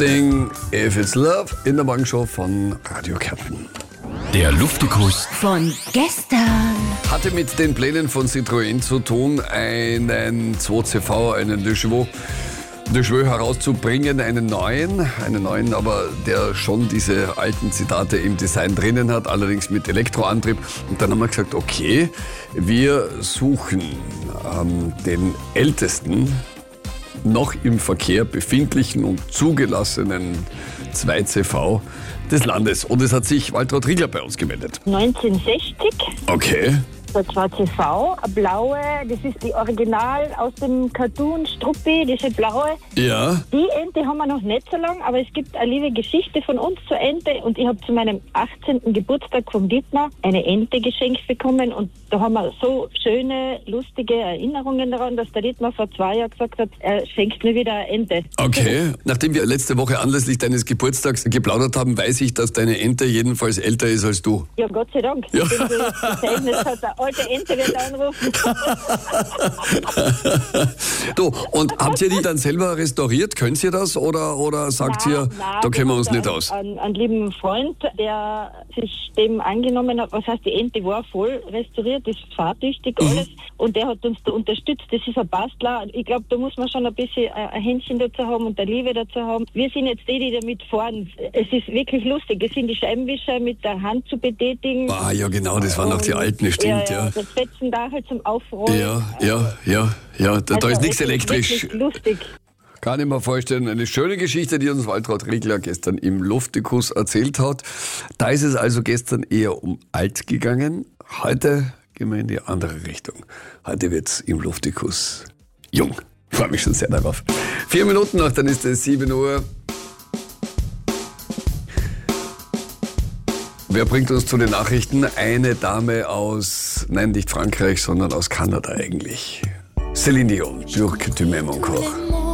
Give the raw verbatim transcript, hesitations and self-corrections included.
Sting, If It's Love, in der Morgenshow von Radio Kärnten. Der Luftikus von gestern. Hatte mit den Plänen von Citroën zu tun, einen zwei C V, einen Le Chevaux, Le Chevaux herauszubringen, einen neuen, einen neuen, aber der schon diese alten Zitate im Design drinnen hat, allerdings mit Elektroantrieb. Und dann haben wir gesagt, okay, wir suchen ähm, den ältesten noch im Verkehr befindlichen und zugelassenen zwei C V des Landes. Und es hat sich Waltraud Riegler bei uns gemeldet. neunzehnhundertsechzig, Okay. der zwei C V, eine blaue, das ist die Original aus dem Cartoon Struppi, diese blaue. Ja. Die Ente haben wir noch nicht so lange, aber es gibt eine liebe Geschichte von uns zur Ente und ich habe zu meinem achtzehnten Geburtstag vom Dietmar eine Ente geschenkt bekommen und da haben wir so schöne, lustige Erinnerungen daran, dass der Dietmar vor zwei Jahren gesagt hat, er schenkt mir wieder eine Ente. Okay. Nachdem wir letzte Woche anlässlich deines Geburtstags geplaudert haben, weiß ich, dass deine Ente jedenfalls älter ist als du. Ja, Gott sei Dank. Ja. Ich bin so bezeichnet, hat der alte Ente wird anrufen. Du, und habt ihr die dann selber restauriert? Könnt ihr das? Oder, oder sagt Nein, ihr, nein, da kennen wir haben uns da nicht aus? Einen, einen lieben Freund, der sich dem angenommen hat, was heißt, die Ente war voll restauriert, ist fahrtüchtig alles und der hat uns da unterstützt. Das ist ein Bastler. Ich glaube, da muss man schon ein bisschen ein Händchen dazu haben und eine Liebe dazu haben. Wir sind jetzt die, die damit fahren. Es ist wirklich lustig. Es sind die Scheibenwischer mit der Hand zu betätigen. Ah, ja genau, das waren noch die alten, stimmt, ja. ja. Das Fetzendachel zum Aufrollen. Ja, ja, ja, ja, da, da Also ist nichts es elektrisch. Wirklich lustig. Kann ich mir vorstellen, eine schöne Geschichte, die uns Waltraud Riegler gestern im Luftikus erzählt hat. Da ist es also gestern eher um alt gegangen. Heute gehen wir in die andere Richtung. Heute wird's im Luftikus jung. Ich freue mich schon sehr darauf. Vier Minuten noch, dann ist es sieben Uhr. Wer bringt uns zu den Nachrichten? Eine Dame aus, nein, nicht Frankreich, sondern aus Kanada eigentlich. Céline Dion, Jour que tu m'aimes encore.